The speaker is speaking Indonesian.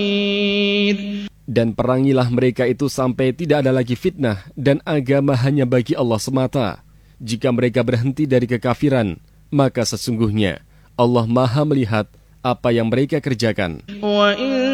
Dan perangilah mereka itu sampai tidak ada lagi fitnah dan agama hanya bagi Allah semata. Jika mereka berhenti dari kekafiran, maka sesungguhnya Allah Maha melihat apa yang mereka kerjakan. وَإِن